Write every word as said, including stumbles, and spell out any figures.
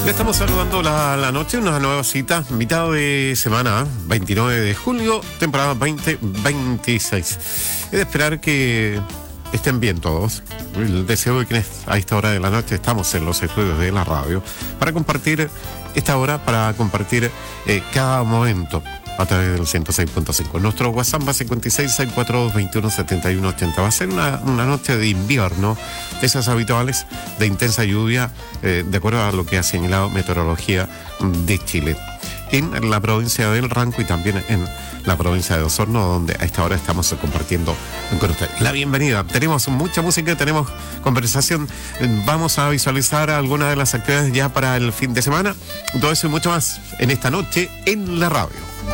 Le estamos saludando la, la noche, una nueva cita, mitad de semana, veintinueve de julio, temporada veinte veintiséis. Es de esperar que estén bien todos. El deseo de quienes a esta hora de la noche estamos en los estudios de la radio para compartir esta hora, para compartir eh, cada momento a través del ciento seis punto cinco. Nuestro WhatsApp va cincuenta y seis, sesenta y cuatro, veintiuno, setenta y uno, ochenta. Va a ser una, una noche de invierno, de esas habituales, de intensa lluvia, eh, de acuerdo a lo que ha señalado Meteorología de Chile. En la provincia del Ranco y también en la provincia de Osorno, donde a esta hora estamos compartiendo con ustedes. La bienvenida. Tenemos mucha música, tenemos conversación. Vamos a visualizar algunas de las actividades ya para el fin de semana. Todo eso y mucho más en esta noche en la radio.